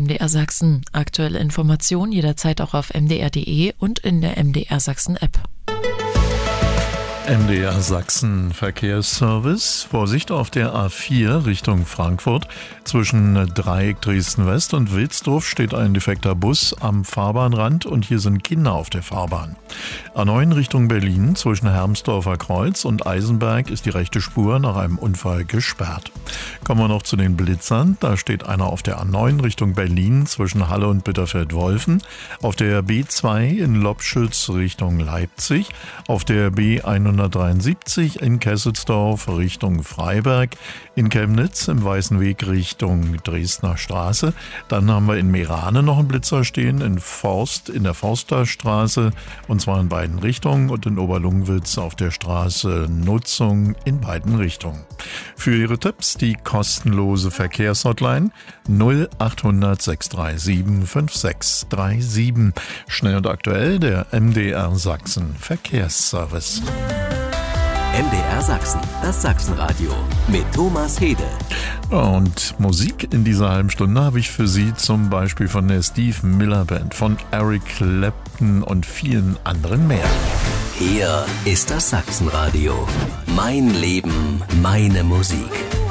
MDR Sachsen. Aktuelle Informationen jederzeit auch auf mdr.de und in der MDR Sachsen App. MDR Sachsen Verkehrsservice. Vorsicht auf der A4 Richtung Frankfurt. Zwischen Dreieck Dresden-West und Wilsdorf steht ein defekter Bus am Fahrbahnrand und hier sind Kinder auf der Fahrbahn. A9 Richtung Berlin. Zwischen Hermsdorfer Kreuz und Eisenberg ist die rechte Spur nach einem Unfall gesperrt. Kommen wir noch zu den Blitzern. Da steht einer auf der A9 Richtung Berlin zwischen Halle und Bitterfeld-Wolfen. Auf der B2 in Lobschütz Richtung Leipzig. Auf der B173 in Kesselsdorf Richtung Freiberg, in Chemnitz im Weißen Weg Richtung Dresdner Straße. Dann haben wir in Meerane noch einen Blitzer stehen, in der Forsterstraße, und zwar in beiden Richtungen, und in Oberlungwitz auf der Straße Nutzung in beiden Richtungen. Für Ihre Tipps die kostenlose Verkehrshotline 0800 637 5637. Schnell und aktuell der MDR Sachsen Verkehrsservice. MDR Sachsen, das Sachsenradio mit Thomas Hede. Und Musik in dieser halben Stunde habe ich für Sie zum Beispiel von der Steve Miller Band, von Eric Clapton und vielen anderen mehr. Hier ist das Sachsenradio. Mein Leben, meine Musik.